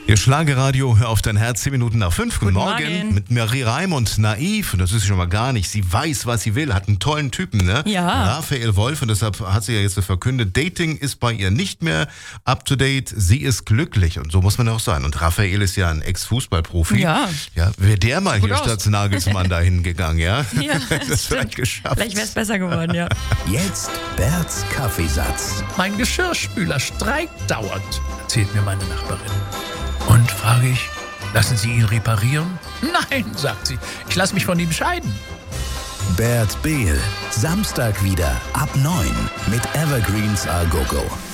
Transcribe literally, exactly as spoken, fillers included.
Ihr Schlagerradio, hör auf dein Herz, zehn Minuten nach fünf. Guten, Guten Morgen. Morgen. Mit Marie Raimund, naiv, und das ist schon mal gar nicht. Sie weiß, was sie will, hat einen tollen Typen, ne? Ja. Raphael Wolf, und deshalb hat sie ja jetzt so verkündet, Dating ist bei ihr nicht mehr up to date, sie ist glücklich, und so muss man auch sein. Und Raphael ist ja ein Ex-Fußballprofi. Ja. Ja, wäre der mal Gut hier aus. statt Nagelsmann dahin gegangen, ja? Ja, das vielleicht geschafft. Vielleicht wäre es besser geworden, ja. Jetzt Berts Kaffeesatz. Mein Geschirrspüler streikt dauernd, erzählt mir meine Nachbarin. Und, frage ich, lassen Sie ihn reparieren? Nein, sagt sie, ich lasse mich von ihm scheiden. Bert Behl. Samstag wieder ab neun mit Evergreens A Go Go.